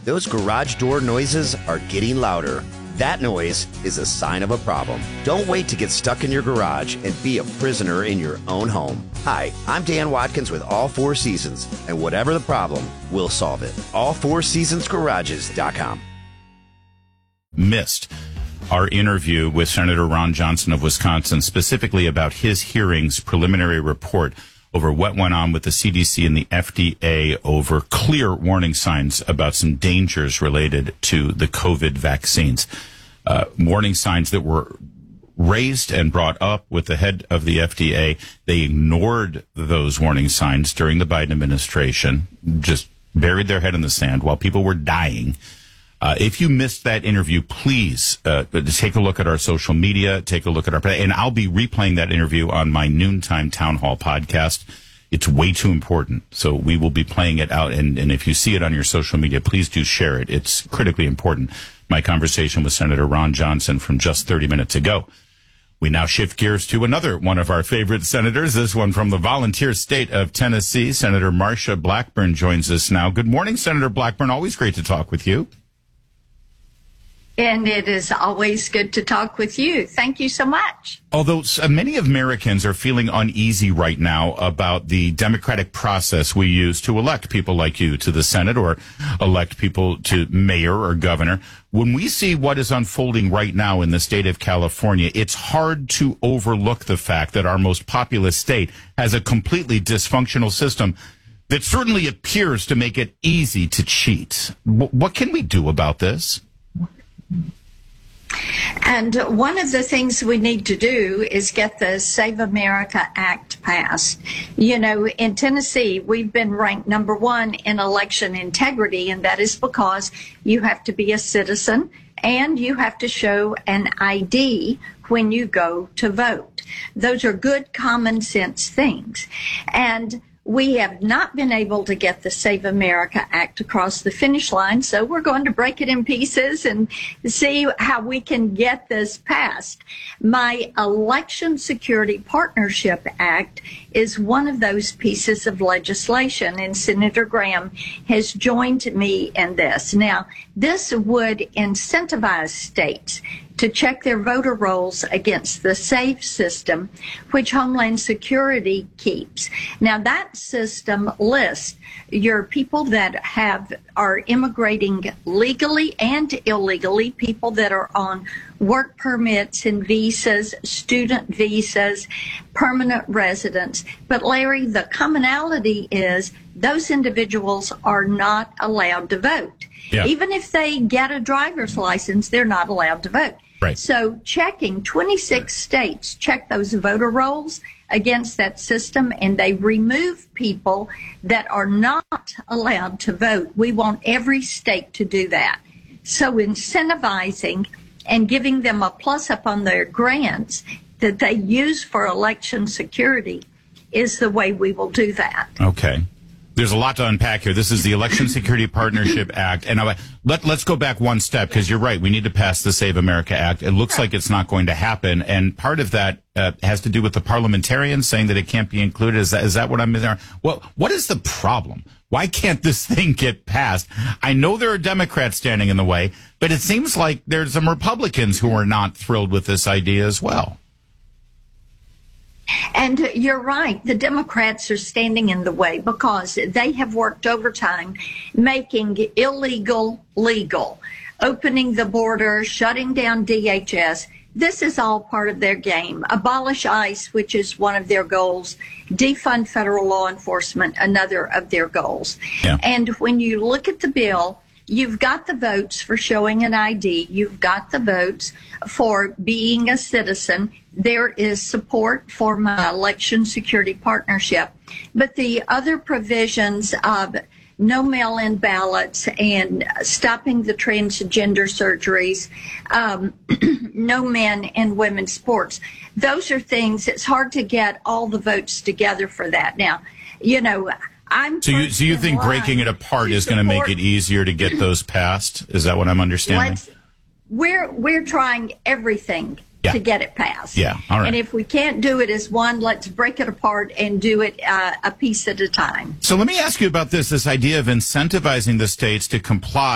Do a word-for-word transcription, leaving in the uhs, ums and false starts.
those garage door noises are getting louder. That noise is a sign of a problem. Don't wait to get stuck in your garage and be a prisoner in your own home. Hi, I'm Dan Watkins with All Four Seasons, and whatever the problem, we'll solve it. all four seasons garages dot com. Missed our interview with Senator Ron Johnson of Wisconsin, specifically about his hearings preliminary report over what went on with the C D C and the F D A over clear warning signs about some dangers related to the COVID vaccines. Uh, warning signs that were raised and brought up with the head of the F D A. They ignored those warning signs during the Biden administration, just buried their head in the sand while people were dying. Uh, if you missed that interview, please uh, take a look at our social media, take a look at our, and I'll be replaying that interview on my noontime town hall podcast. It's way too important. So we will be playing it out. And, and if you see it on your social media, please do share it. It's critically important. My conversation with Senator Ron Johnson from just thirty minutes ago. We now shift gears to another one of our favorite senators, this one from the volunteer state of Tennessee. Senator Marsha Blackburn joins us now. Good morning, Senator Blackburn. Always great to talk with you. And it is always good to talk with you. Thank you so much. Although many Americans are feeling uneasy right now about the democratic process we use to elect people like you to the Senate or elect people to mayor or governor, when we see what is unfolding right now in the state of California, it's hard to overlook the fact that our most populous state has a completely dysfunctional system that certainly appears to make it easy to cheat. What can we do about this? And one of the things we need to do is get the Save America Act passed. You know, in Tennessee, we've been ranked number one in election integrity, and that is because you have to be a citizen and you have to show an I D when you go to vote. Those are good common sense things. And we have not been able to get the Save America Act across the finish line, so we're going to break it in pieces and see how we can get this passed. My Election Security Partnership Act is one of those pieces of legislation, and Senator Graham has joined me in this. Now, this would incentivize states to check their voter rolls against the SAFE system, which Homeland Security keeps. Now, that system lists your people that have are immigrating legally and illegally, people that are on work permits and visas, student visas, permanent residents. But Larry, the commonality is those individuals are not allowed to vote. Yeah. Even if they get a driver's license, they're not allowed to vote. Right. So checking, twenty-six states check those voter rolls against that system, and they remove people that are not allowed to vote. We want every state to do that. So incentivizing and giving them a plus up on their grants that they use for election security is the way we will do that. Okay. There's a lot to unpack here. This is the Election Security Partnership Act. And I, let, let's go back one step, because you're right. We need to pass the Save America Act. It looks like it's not going to happen. And part of that uh, has to do with the parliamentarians saying that it can't be included. Is that, is that what I'm there? Well, what is the problem? Why can't this thing get passed? I know there are Democrats standing in the way, but it seems like there's some Republicans who are not thrilled with this idea as well. And you're right. The Democrats are standing in the way because they have worked overtime making illegal legal, opening the border, shutting down D H S. This is all part of their game. Abolish ICE, which is one of their goals. Defund federal law enforcement, another of their goals. Yeah. And when you look at the bill, you've got the votes for showing an I D. You've got the votes for being a citizen. There is support for my election security partnership. But the other provisions of no mail-in ballots and stopping the transgender surgeries, um, no men and women's sports, those are things, it's hard to get all the votes together for that. Now, you know, I'm so you so you think breaking it apart is going to make it easier to get those passed? Is that what I'm understanding? Let's, we're we're trying everything yeah. to get it passed. Yeah, all right. And if we can't do it as one, let's break it apart and do it uh, a piece at a time. So let me ask you about this: this idea of incentivizing the states to comply